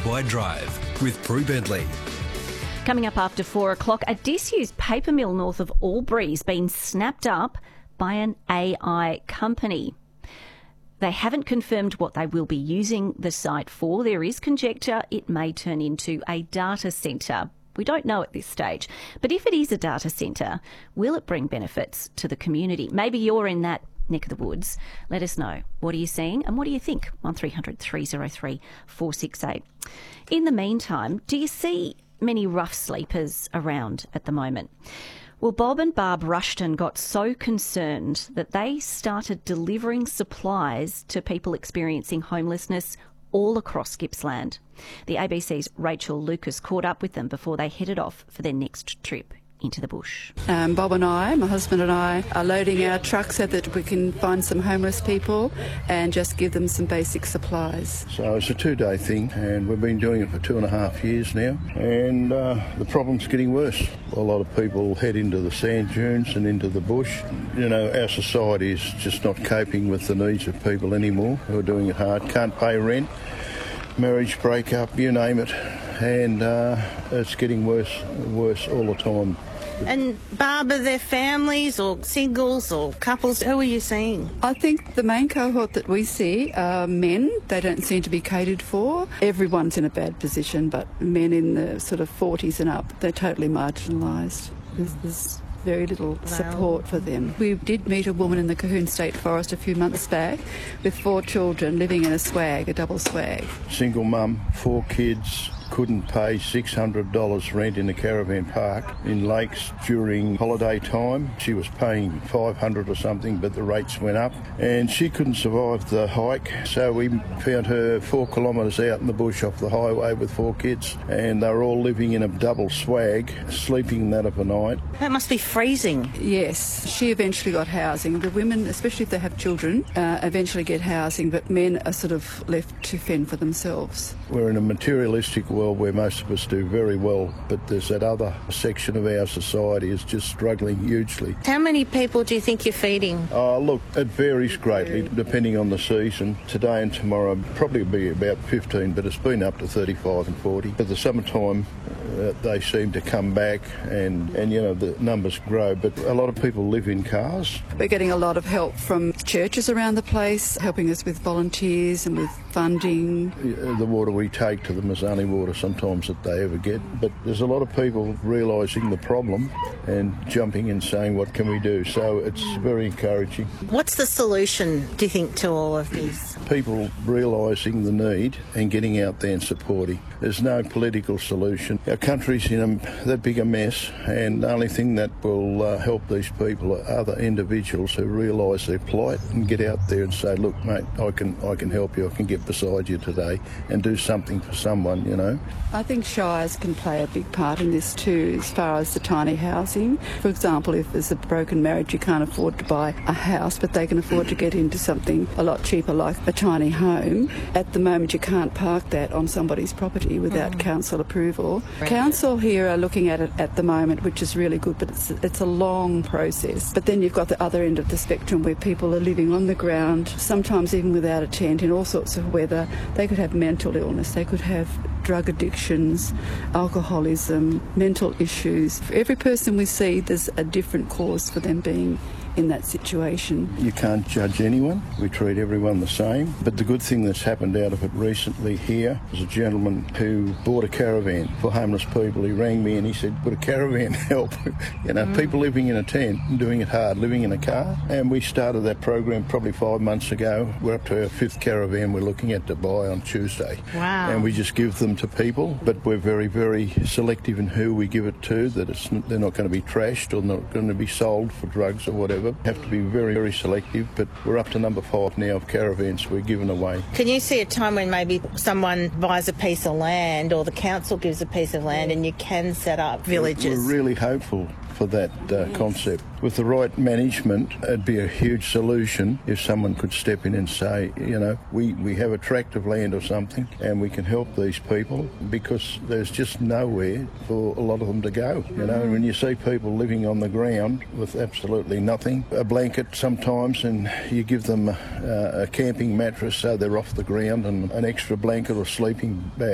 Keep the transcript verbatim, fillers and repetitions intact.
by Drive with Prue Bentley. Coming up after four o'clock, a disused paper mill north of Albury's been snapped up by an A I company. They haven't confirmed what they will be using the site for. There is conjecture it may turn into a data centre. We don't know at this stage. But if it is a data centre, will it bring benefits to the community? Maybe you're in that neck of the woods. Let us know. What are you seeing and what do you think? one three hundred three oh three four six eight. In the meantime, do you see many rough sleepers around at the moment? Well, Bob and Barb Rushton got so concerned that they started delivering supplies to people experiencing homelessness all across Gippsland. The A B C's Rachel Lucas caught up with them before they headed off for their next trip into the bush. Um, Bob and I, my husband and I, are loading our truck so that we can find some homeless people and just give them some basic supplies. So it's a two-day thing, and we've been doing it for two and a half years now, and uh, the problem's getting worse. A lot of people head into the sand dunes and into the bush. You know, our society is just not coping with the needs of people anymore who are doing it hard, can't pay rent, marriage breakup, you name it, and uh, it's getting worse, worse all the time. And Barb, are there families or singles or couples? Who are you seeing? I think the main cohort that we see are men. They don't seem to be catered for. Everyone's in a bad position, but men in the sort of forties and up, they're totally marginalised. There's, there's very little support for them. We did meet a woman in the Cahoon State Forest a few months back with four children living in a swag, a double swag. Single mum, four kids, couldn't pay six hundred dollars rent in a caravan park in Lakes during holiday time. She was paying five hundred dollars or something, but the rates went up and she couldn't survive the hike. So we found her four kilometres out in the bush off the highway with four kids, and they were all living in a double swag, sleeping that of a night. That must be freezing. Yes, she eventually got housing. The women, especially if they have children, uh, eventually get housing, but men are sort of left to fend for themselves. We're in a materialistic world where most of us do very well, but there's that other section of our society is just struggling hugely. How many people do you think you're feeding? Oh, look, it varies greatly depending on the season. Today and tomorrow probably be about fifteen, but it's been up to thirty-five and forty. But the summertime, uh, they seem to come back and, and, you know, the numbers grow. But a lot of people live in cars. We're getting a lot of help from churches around the place, helping us with volunteers and with funding. The water we take to them is only water sometimes that they ever get, but there's a lot of people realising the problem and jumping in saying what can we do, so it's very encouraging. What's the solution, do you think, to all of this? People realising the need and getting out there and supporting. There's no political solution. Our country's in a, that big a mess, and the only thing that will uh, help these people are other individuals who realise their plight and get out there and say, look mate, I can I can help you, I can get beside you today and do something for someone, you know. I think shires can play a big part in this too, as far as the tiny housing. For example, if there's a broken marriage, you can't afford to buy a house, but they can afford to get into something a lot cheaper like a tiny home. At the moment, you can't park that on somebody's property without mm. council approval. Right. Council here are looking at it at the moment, which is really good, but it's, it's a long process. But then you've got the other end of the spectrum where people are living on the ground, sometimes even without a tent, in all sorts of weather. They could have mental illness, they could have drug addictions, alcoholism, mental issues. For every person we see, there's a different cause for them being in that situation. You can't judge anyone. We treat everyone the same. But the good thing that's happened out of it recently here is a gentleman who bought a caravan for homeless people. He rang me and he said, would a caravan help? You know, mm. people living in a tent and doing it hard, living in a car. And we started that program probably five months ago. We're up to our fifth caravan we're looking at to buy on Tuesday. Wow. And we just give them to people, but we're very, very selective in who we give it to, that it's, they're not going to be trashed or not going to be sold for drugs or whatever. Have to be very, very selective, but we're up to number five now of caravans we're giving away. Can you see a time when maybe someone buys a piece of land or the council gives a piece of land and you can set up villages? We're really hopeful for that uh, yes. concept. With the right management, it'd be a huge solution if someone could step in and say, you know, we, we have a tract of land or something and we can help these people, because there's just nowhere for a lot of them to go. You know, when you see people living on the ground with absolutely nothing, a blanket sometimes, and you give them a, a camping mattress so they're off the ground, and an extra blanket or sleeping bag.